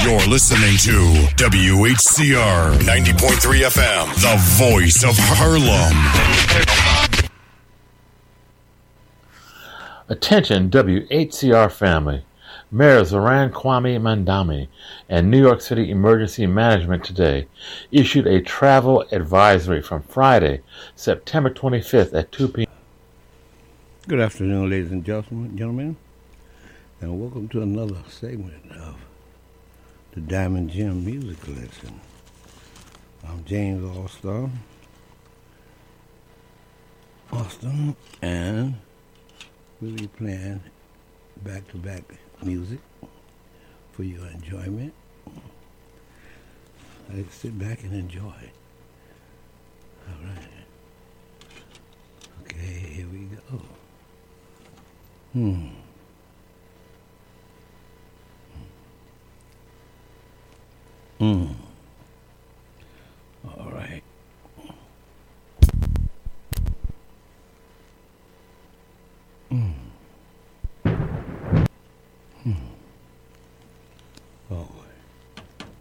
You're listening to WHCR 90.3 FM, the voice of Harlem. Attention WHCR family. Mayor Zoran Kwame Mandami and New York City Emergency Management today issued a travel advisory from Friday, September 25th at 2 p.m. Good afternoon, ladies and gentlemen, and welcome to another segment of the Diamond Gem Music Lesson. I'm James Austin, and we'll be playing back-to-back music for your enjoyment. Let's sit back and enjoy. All right. Okay, here we go. All right.